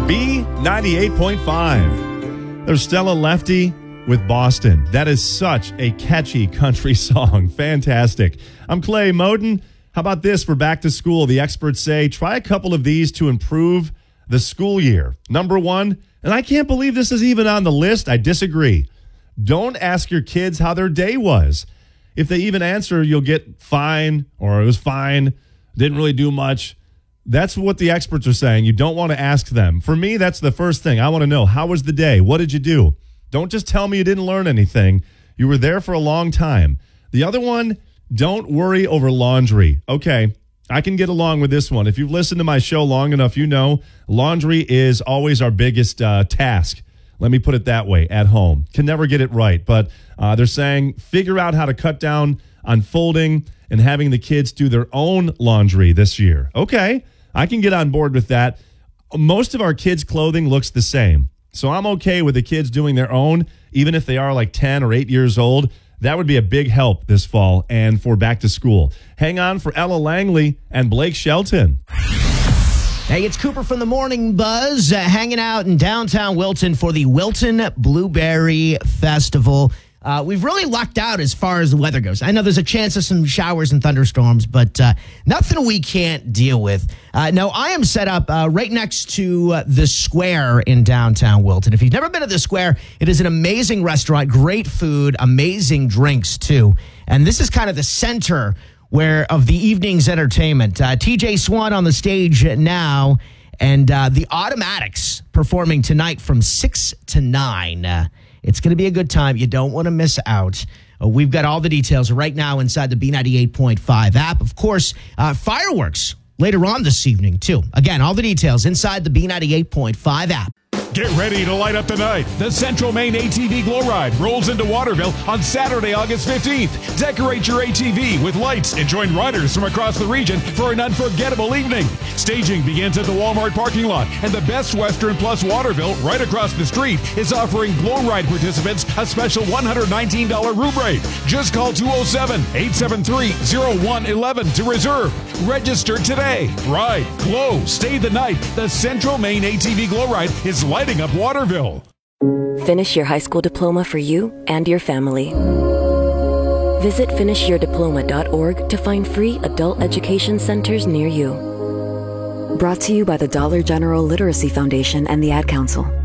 B98.5. There's Stella Lefty with Boston. That is such a catchy country song. Fantastic. I'm Clay Moden. How about this for back to school? The experts say try a couple of these to improve the school year. Number one, and I can't believe this is even on the list. I disagree. Don't ask your kids how their day was. If they even answer, you'll get fine or it was fine, didn't really do much. That's what the experts are saying. You don't want to ask them. For me, that's the first thing. I want to know, how was the day? What did you do? Don't just tell me you didn't learn anything. You were there for a long time. The other one, don't worry over laundry. Okay, I can get along with this one. If you've listened to my show long enough, you know laundry is always our biggest task. Let me put it that way, at home. Can never get it right. But they're saying figure out how to cut down on folding and having the kids do their own laundry this year. Okay, I can get on board with that. Most of our kids' clothing looks the same. So I'm okay with the kids doing their own, even if they are like 10 or 8 years old. That would be a big help this fall and for back to school. Hang on for Ella Langley and Blake Shelton. Hey, it's Cooper from the Morning Buzz, hanging out in downtown Wilton for the Wilton Blueberry Festival. We've really lucked out as far as the weather goes. I know there's a chance of some showers and thunderstorms, but nothing we can't deal with. No, I am set up right next to the Square in downtown Wilton. If you've never been to the Square, it is an amazing restaurant, great food, amazing drinks too. And this is kind of the center of the evening's entertainment. TJ Swan on the stage now, and the Automatics performing tonight from 6 to 9. It's going to be a good time. You don't want to miss out. We've got all the details right now inside the B98.5 app. Of course, fireworks later on this evening, too. Again, all the details inside the B98.5 app. Get ready to light up the night. The Central Maine ATV Glow Ride rolls into Waterville on Saturday, August 15th. Decorate your ATV with lights and join riders from across the region for an unforgettable evening. Staging begins at the Walmart parking lot, and the Best Western Plus Waterville, right across the street, is offering Glow Ride participants a special $119 room rate. Just call 207-873-0111 to reserve. Register today. Ride, glow, stay the night. The Central Maine ATV Glow Ride is lighting up Waterville. Finish your high school diploma for you and your family. Visit finishyourdiploma.org to find free adult education centers near you. Brought to you by the Dollar General Literacy Foundation and the Ad Council.